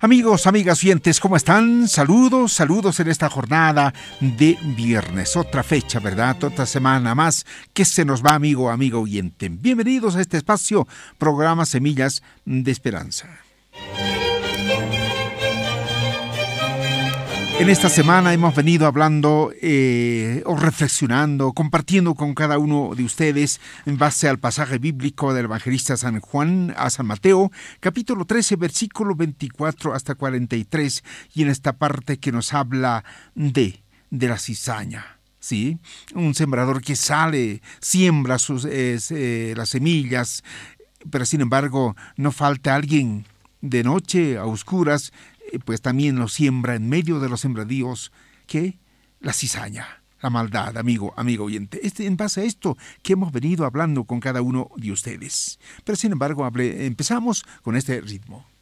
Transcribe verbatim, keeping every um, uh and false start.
Amigos, amigas oyentes, ¿cómo están? Saludos, saludos en esta jornada de viernes. Otra fecha, ¿verdad? Otra semana más que se nos va, amigo, amigo oyente. Bienvenidos a este espacio, programa Semillas de Esperanza. En esta semana hemos venido hablando eh, o reflexionando, compartiendo con cada uno de ustedes en base al pasaje bíblico del evangelista San Juan a San Mateo, capítulo trece, versículo veinticuatro hasta cuarenta y tres, y en esta parte que nos habla de, de la cizaña. ¿Sí? Un sembrador que sale, siembra sus, eh, eh, las semillas, pero sin embargo no falta alguien de noche a oscuras, pues también lo siembra en medio de los sembradíos, que la cizaña, la maldad, amigo, amigo oyente. Este, en base a esto que hemos venido hablando con cada uno de ustedes. Pero sin embargo, hable, empezamos con este ritmo.